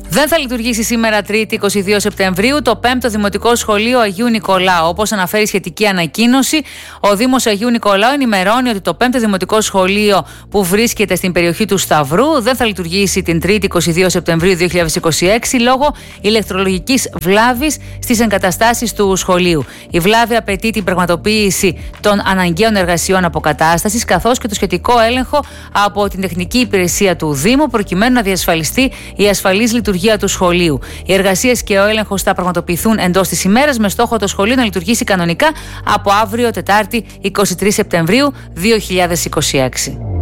Δεν θα λειτουργήσει σήμερα Τρίτη 22 Σεπτεμβρίου το 5ο Δημοτικό Σχολείο Αγίου Νικολάου. Όπως αναφέρει σχετική ανακοίνωση, ο Δήμος Αγίου Νικολάου ενημερώνει ότι το 5ο Δημοτικό Σχολείο που βρίσκεται στην περιοχή του Σταυρού δεν θα λειτουργήσει την Τρίτη 22 Σεπτεμβρίου 2026 λόγω ηλεκτρολογικής βλάβης στις εγκαταστάσεις του σχολείου. Η βλάβη απαιτεί την πραγματοποίηση των αναγκαίων εργασιών αποκατάστασης καθώς και το σχετικό έλεγχο από την τεχνική υπηρεσία του Δήμου προκειμένου να διασφαλιστεί η ασφαλής λειτουργία του σχολείου. Οι εργασίες και ο έλεγχος θα πραγματοποιηθούν εντός της ημέρας με στόχο το σχολείο να λειτουργήσει κανονικά από αύριο Τετάρτη 23 Σεπτεμβρίου 2026.